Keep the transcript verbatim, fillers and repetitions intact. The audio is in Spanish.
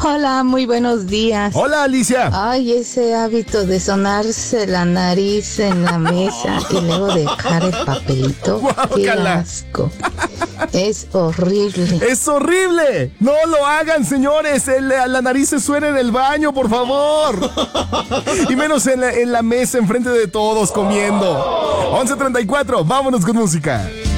Hola, muy buenos días. Hola, Alicia. Ay, ese hábito de sonarse la nariz en la mesa y luego dejar el papelito. ¡Qué asco! Es horrible. ¡Es horrible! ¡No lo hagan, señores! El, la nariz se suena en el baño, por favor. Y menos en la, en la mesa, enfrente de todos, comiendo. once treinta y cuatro, vámonos con música.